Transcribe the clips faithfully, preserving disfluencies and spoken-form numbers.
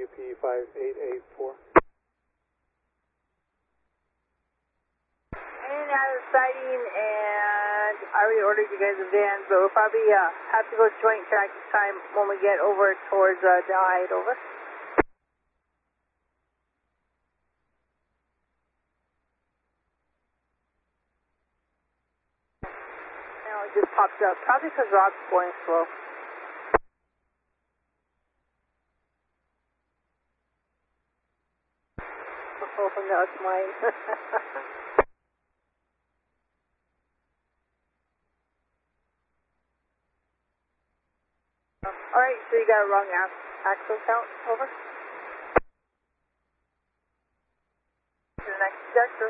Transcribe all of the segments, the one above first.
W P five eight eight four. And out of sighting, and I already ordered you guys a van, but we'll probably uh, have to go joint track this time when we get over towards uh, Delhi. Over. Now it just popped up, probably because Rob's going slow. Oh, no, it's mine. Alright, so you got a wrong axle count, over. To the next sector.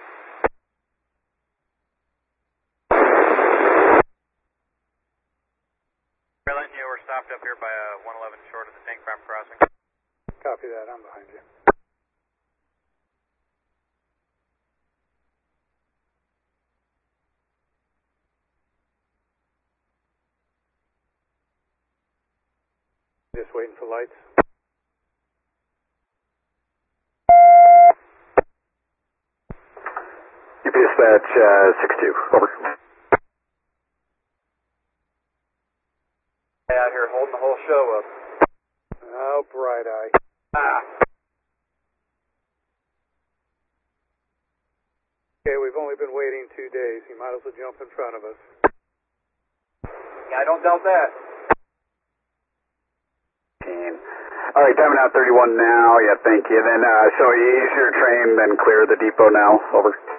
Airline, you were stopped up here by uh, one eleven short of the tank ramp crossing. Copy that, I'm behind you. Just waiting for lights. U P S dispatch uh, six two, over. Out here holding the whole show up. Oh, bright eye. Ah. Okay, we've only been waiting two days. You might as well jump in front of us. Yeah, I don't doubt that. All right, timing out thirty-one now. Yeah, thank you. Then, uh, so ease your train, then clear the depot now. Over.